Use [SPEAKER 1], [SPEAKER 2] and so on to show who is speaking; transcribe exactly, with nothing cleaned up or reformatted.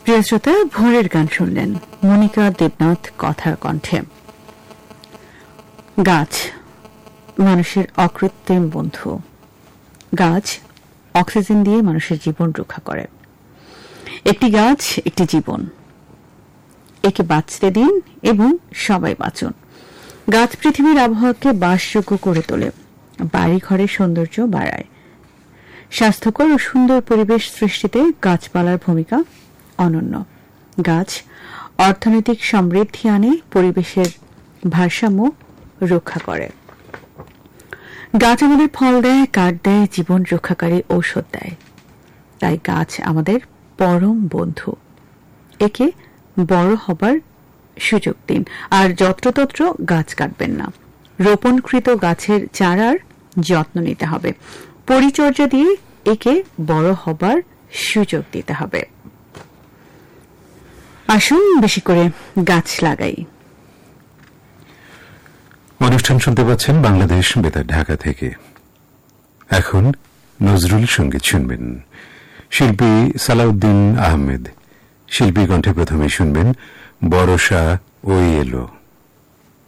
[SPEAKER 1] প্রিয় শ্রোতা, ভোরের গান শুনলেন মনিকা দেবনাথ কথার কণ্ঠে। গাছ মানুষের অকৃত্রিম বন্ধু। গাছ অক্সিজেন দিয়ে মানুষের জীবন রক্ষা করে। একটি গাছ একটি জীবন, একে বাঁচতে দিন এবং সবাই বাঁচুন। গাছ পৃথিবীর আবহাওয়াকে বাসযোগ্য করে তোলে, বাড়ি ঘরের সৌন্দর্য বাড়ায়। স্বাস্থ্যকর ও সুন্দর পরিবেশ সৃষ্টিতে গাছপালার ভূমিকা অনন্য। গাছ অর্থনৈতিক সমৃদ্ধি আনে, পরিবেশের ভারসাম্য রক্ষা করে। গাছ আমাদের ফল দেয়, কাঠ দেয়, জীবন রক্ষাকারী ঔষধ দেয়। তাই গাছ আমাদের পরম বন্ধু। একে বড় হবার সুযোগ দিন, আর যত্রতত্র গাছ কাটবেন না। রোপণকৃত গাছের চারার যত্ন নিতে হবে, পরিচর্যা দিয়ে একে বড় হবার সুযোগ দিতে হবে। আসুন বেশি করে গাছ লাগাই।
[SPEAKER 2] অনুষ্ঠান শুনতে পাচ্ছেন বাংলাদেশ বেতার ঢাকা থেকে। এখন নজরুল সঙ্গীত শুনবেন। শিল্পী সালাউদ্দিন আহমেদ। শিল্পী কণ্ঠে প্রথমে শুনবেন বরষা ওই এলো।